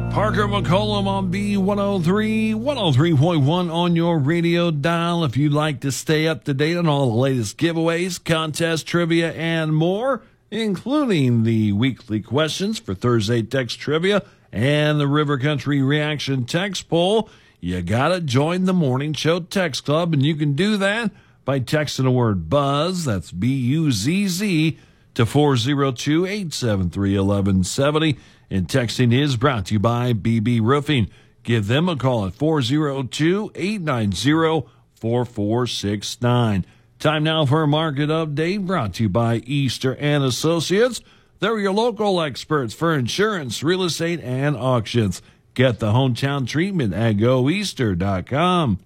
Parker McCollum on B103, 103.1 on your radio dial. If you'd like to stay up to date on all the latest giveaways, contests, trivia, and more, including the weekly questions for Thursday text trivia and the River Country Reaction text poll, you gotta join the Morning Show Text Club, and you can do that by texting the word BUZZ, that's B-U-Z-Z, to 402-873-1170. And texting is brought to you by BB Roofing. Give them a call at 402-890-4469. Time now for a market update brought to you by Easter and Associates. They're your local experts for insurance, real estate, and auctions. Get the hometown treatment at goeaster.com.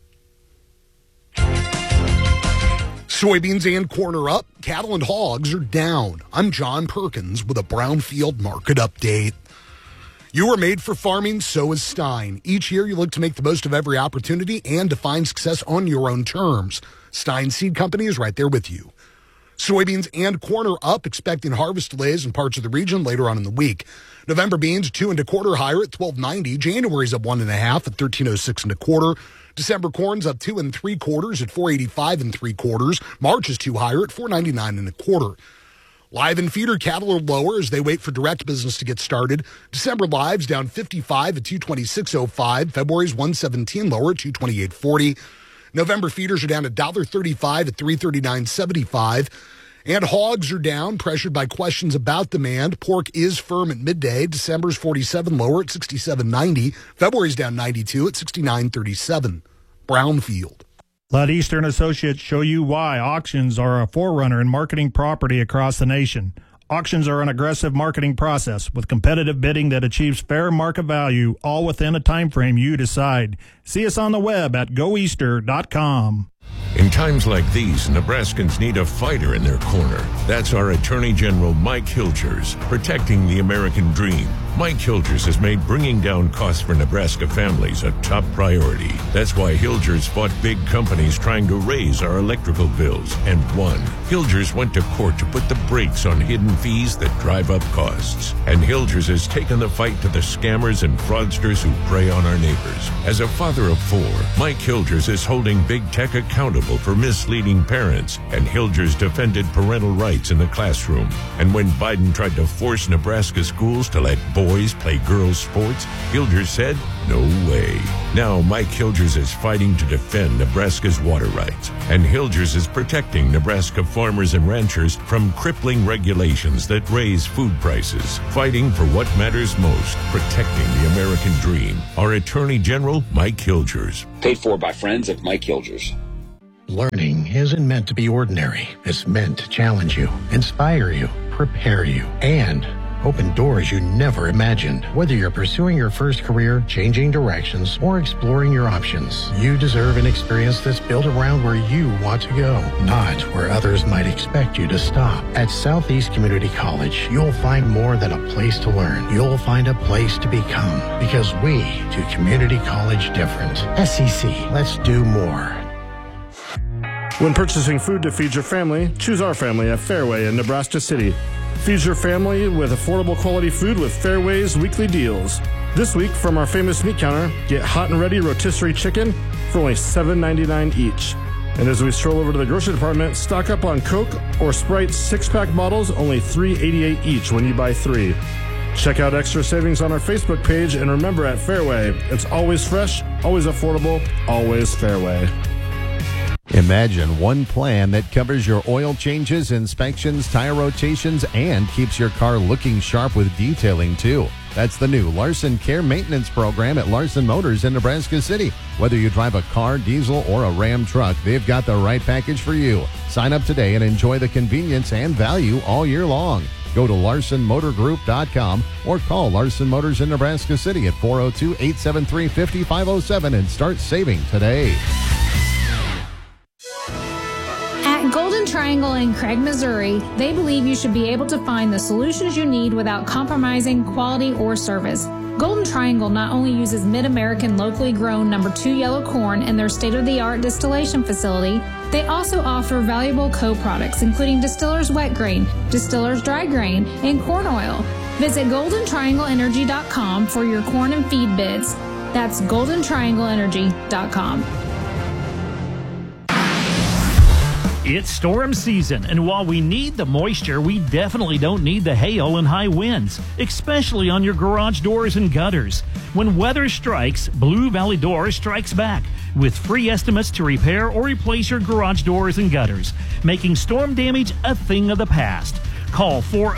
Soybeans and corn are up. Cattle and hogs are down. I'm John Perkins with a Brownfield market update. You are made for farming, so is Stein. Each year you look to make the most of every opportunity and to find success on your own terms. Stein Seed Company is right there with you. Soybeans and corn are up, expecting harvest delays in parts of the region later on in the week. November beans 2 1/4 higher at $12.90. January's up 1 1/2 at $13.06 1/4. December corn's up 2 3/4 at $4.85 3/4. March is 2 higher at $4.99 1/4. Live and feeder cattle are lower as they wait for direct business to get started. December live's down 55 at $226.05. February's 117 lower at $228.40. November feeders are down $1.35 at $339.75. And hogs are down, pressured by questions about demand. Pork is firm at midday. December's 47 lower at $67.90. February's down 92 at $69.37. Brownfield. Let Eastern Associates show you why auctions are a forerunner in marketing property across the nation. Auctions are an aggressive marketing process with competitive bidding that achieves fair market value, all within a time frame you decide. See us on the web at goeaster.com. In times like these, Nebraskans need a fighter in their corner. That's our Attorney General Mike Hilgers, protecting the American dream. Mike Hilgers has made bringing down costs for Nebraska families a top priority. That's why Hilgers fought big companies trying to raise our electrical bills and won. Hilgers went to court to put the brakes on hidden fees that drive up costs. And Hilgers has taken the fight to the scammers and fraudsters who prey on our neighbors. As a father of 4, Mike Hilgers is holding big tech accountable for misleading parents, and Hilgers defended parental rights in the classroom. And when Biden tried to force Nebraska schools to let boys play girls' sports, Hilgers said, no way. Now Mike Hilgers is fighting to defend Nebraska's water rights, and Hilgers is protecting Nebraska farmers and ranchers from crippling regulations that raise food prices, fighting for what matters most, protecting the American dream. Our Attorney General, Mike Hilgers. Paid for by friends of Mike Hilgers. Learning isn't meant to be ordinary. It's meant to challenge you, inspire you, prepare you, and open doors you never imagined. Whether you're pursuing your first career, changing directions, or exploring your options, you deserve an experience that's built around where you want to go, not where others might expect you to stop. At Southeast Community College, you'll find more than a place to learn. You'll find a place to become, because we do community college different. SEC, let's do more. When purchasing food to feed your family, choose our family at Fairway in Nebraska City. Feed your family with affordable quality food with Fairway's weekly deals. This week, from our famous meat counter, get hot and ready rotisserie chicken for only $7.99 each. And as we stroll over to the grocery department, stock up on Coke or Sprite 6-pack bottles, only $3.88 each when you buy 3. Check out extra savings on our Facebook page, and remember, at Fairway, it's always fresh, always affordable, always Fairway. Imagine one plan that covers your oil changes, inspections, tire rotations, and keeps your car looking sharp with detailing, too. That's the new Larson Care Maintenance Program at Larson Motors in Nebraska City. Whether you drive a car, diesel, or a Ram truck, they've got the right package for you. Sign up today and enjoy the convenience and value all year long. Go to LarsonMotorGroup.com or call Larson Motors in Nebraska City at 402-873-5507 and start saving today. At Golden Triangle in Craig, Missouri, they believe you should be able to find the solutions you need without compromising quality or service. Golden Triangle not only uses Mid-American locally grown No. 2 yellow corn in their state-of-the-art distillation facility, they also offer valuable co-products including Distiller's Wet Grain, Distiller's Dry Grain, and corn oil. Visit GoldenTriangleEnergy.com for your corn and feed bids. That's GoldenTriangleEnergy.com. It's storm season, and while we need the moisture, we definitely don't need the hail and high winds, especially on your garage doors and gutters. When weather strikes, Blue Valley Doors strikes back with free estimates to repair or replace your garage doors and gutters, making storm damage a thing of the past. Call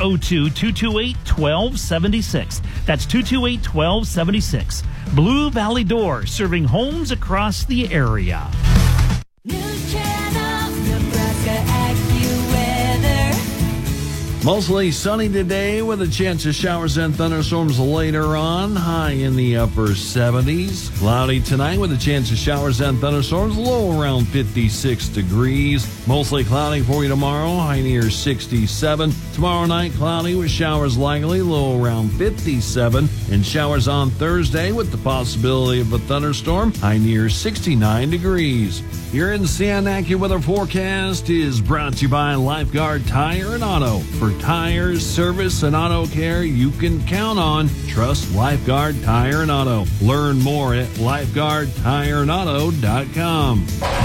402-228-1276. That's 228-1276. Blue Valley Doors, serving homes across the area. News Channel, Nebraska AccuWeather. Mostly sunny today with a chance of showers and thunderstorms later on. High in the upper 70s. Cloudy tonight with a chance of showers and thunderstorms. Low around 56 degrees. Mostly cloudy for you tomorrow. High near 67. Tomorrow night cloudy with showers likely. Low around 57. And showers on Thursday with the possibility of a thunderstorm. High near 69 degrees. Your NCN AccuWeather forecast is brought to you by Lifeguard Tire and Auto. For tires, service, and auto care you can count on, trust Lifeguard Tire and Auto. Learn more at lifeguardtireandauto.com.